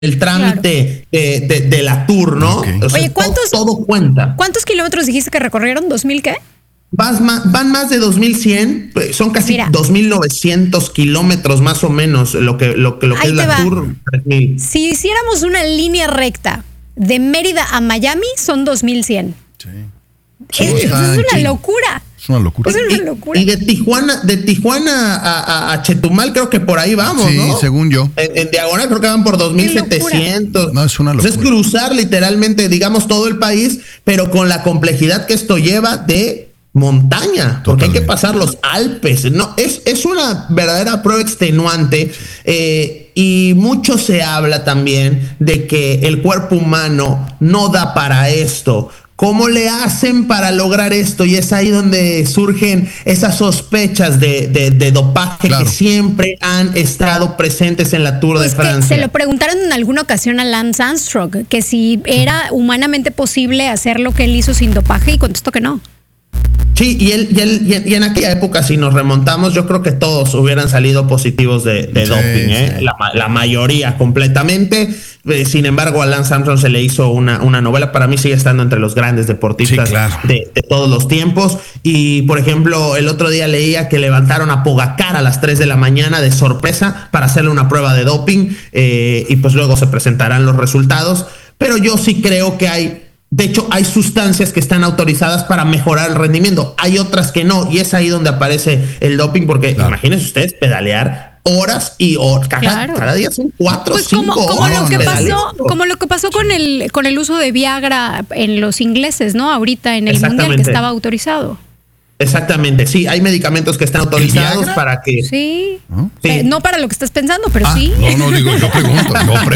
el trámite de la tour, ¿no? Okay. O sea, Oye, todo cuenta. ¿Cuántos kilómetros dijiste que recorrieron? ¿2000 qué? Van más de 2100, son casi 2900 kilómetros más o menos lo que es la tour 3000. Si hiciéramos una línea recta de Mérida a Miami, son 2100. Sí. Es una locura. Es una locura. Es una locura. Y de Tijuana a Chetumal creo que por ahí vamos, sí, ¿no? Según yo. En diagonal creo que van por 2700. No, es una locura. Es cruzar literalmente, digamos, todo el país, pero con la complejidad que esto lleva de montaña, porque hay que pasar los Alpes. No, es una verdadera prueba extenuante. Y mucho se habla también de que el cuerpo humano no da para esto. ¿Cómo le hacen para lograr esto? Y es ahí donde surgen esas sospechas de dopaje que siempre han estado presentes en la Tour de Francia. Se lo preguntaron en alguna ocasión a Lance Armstrong, que si era humanamente posible hacer lo que él hizo sin dopaje, y contestó que no. Sí, y en aquella época, si nos remontamos, yo creo que todos hubieran salido positivos de doping, ¿eh? Sí. La mayoría completamente. Sin embargo, a Lance Armstrong se le hizo una novela. Para mí sigue estando entre los grandes deportistas de todos los tiempos. Y, por ejemplo, el otro día leía que levantaron a Pogacar a las 3 de la mañana de sorpresa para hacerle una prueba de doping. Y pues luego se presentarán los resultados. Pero yo sí creo que de hecho, hay sustancias que están autorizadas para mejorar el rendimiento. Hay otras que no. Y es ahí donde aparece el doping, porque imagínense ustedes pedalear horas y horas. Cada día son 4 o 5 horas. Como lo que pasó con el uso de Viagra en los ingleses, ¿no? Ahorita en el mundial que estaba autorizado. Exactamente, sí, hay medicamentos que están autorizados para que... Sí, no para lo que estás pensando, pero sí. No, digo, yo pregunto.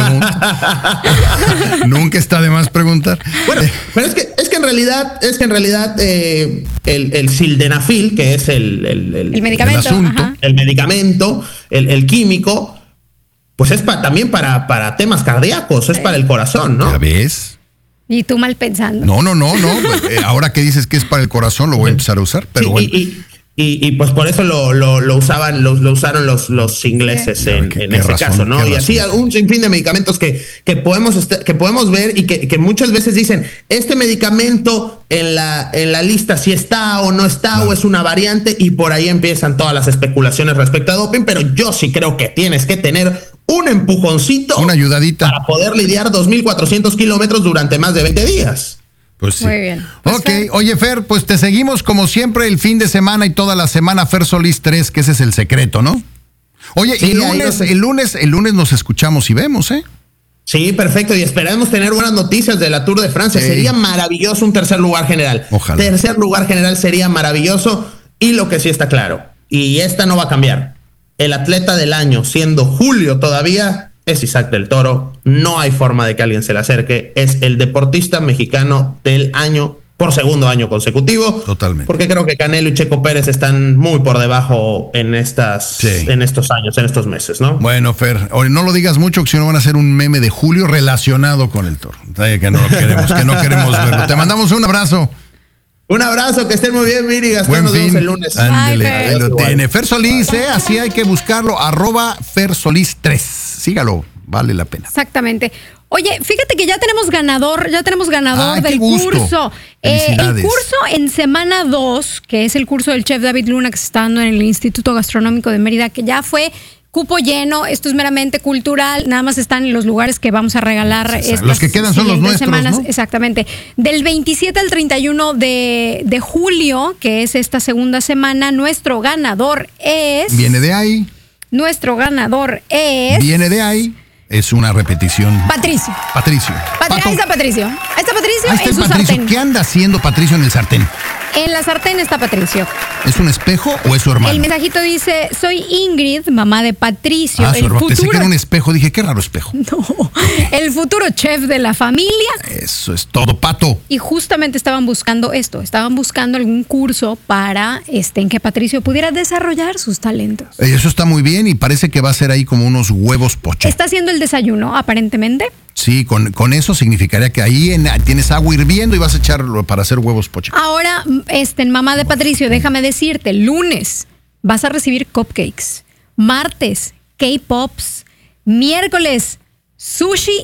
Nunca está de más preguntar. Bueno, pero es que en realidad el sildenafil, que es el medicamento, el químico, pues es también para temas cardíacos, es para el corazón, ¿no? ¿Ya ves? Y tú mal pensando. No. Ahora que dices que es para el corazón, lo voy a empezar a usar, pero bueno. Y pues por eso lo usaron los ingleses en ese caso, ¿no? Y así un sinfín de medicamentos que podemos ver y que muchas veces dicen, este medicamento en la lista si está o no está o es una variante, y por ahí empiezan todas las especulaciones respecto a doping, pero yo sí creo que tienes que tener un empujoncito, una ayudadita para poder lidiar 2,400 kilómetros durante más de 20 días. Pues sí. Muy bien. Ok, oye Fer, pues te seguimos como siempre el fin de semana y toda la semana, Fer Solís 3, que ese es el secreto, ¿no? Oye, sí, el lunes nos escuchamos y vemos, ¿eh? Sí, perfecto, y esperamos tener buenas noticias de la Tour de Francia. Sería maravilloso un tercer lugar general. Ojalá. Tercer lugar general sería maravilloso, y lo que sí está claro, y esta no va a cambiar, el atleta del año, siendo Julio todavía, es Isaac del Toro. No hay forma de que alguien se le acerque. Es el deportista mexicano del año por segundo año consecutivo. Totalmente. Porque creo que Canelo y Checo Pérez están muy por debajo en estos años, en estos meses, ¿no? Bueno, Fer, no lo digas mucho, que si no van a hacer un meme de Julio relacionado con el Toro. Que no queremos verlo. Te mandamos un abrazo. Un abrazo, que estén muy bien, Miri. Gastón, nos vemos el lunes. Ándele, ahí lo tiene. Fer Solís, así hay que buscarlo, @FerSolís3. Sígalo, vale la pena. Exactamente. Oye, fíjate que ya tenemos ganador del curso. El curso en semana 2, que es el curso del chef David Luna, que se está dando en el Instituto Gastronómico de Mérida, que ya fue cupo lleno. Esto es meramente cultural, nada más están en los lugares que vamos a regalar. Los que quedan son los nuestros, semanas, ¿no? Exactamente. Del 27 al 31 de julio, que es esta segunda semana, nuestro ganador es... Viene de ahí. Nuestro ganador es... Viene de ahí. Es una repetición. Patricio. Ahí está Patricio. Ahí está Patricio en su sartén. ¿Qué anda haciendo Patricio en el sartén? En la sartén está Patricio. ¿Es un espejo o es su hermano? El mensajito dice, soy Ingrid, mamá de Patricio. Su hermano. Pensé que era un espejo, dije, qué raro espejo. No, el futuro chef de la familia. Eso es todo, Pato. Y justamente estaban buscando algún curso para en que Patricio pudiera desarrollar sus talentos. Eso está muy bien y parece que va a ser ahí como unos huevos poché. Está haciendo el desayuno, aparentemente. Sí, con eso significaría que ahí tienes agua hirviendo y vas a echarlo para hacer huevos poché. Ahora, mamá de Patricio, déjame decirte, lunes vas a recibir cupcakes, martes K-Pops, miércoles sushi